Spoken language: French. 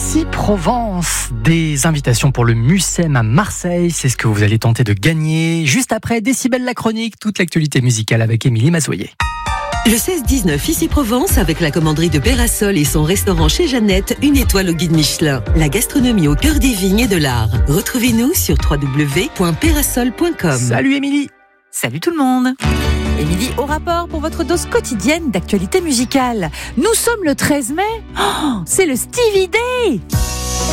Ici Provence, des invitations pour le Mucem à Marseille, c'est ce que vous allez tenter de gagner. Juste après, Décibel la chronique, toute l'actualité musicale avec Émilie Mazoyer. Le 16-19 Ici Provence avec la commanderie de Pérasol et son restaurant chez Jeannette, une étoile au guide Michelin. La gastronomie au cœur des vignes et de l'art. Retrouvez-nous sur www.perasol.com. Salut Émilie. Salut tout le monde. Émilie au rapport pour votre dose quotidienne d'actualité musicale. Nous sommes le 13 mai. Oh, c'est le Stevie Day.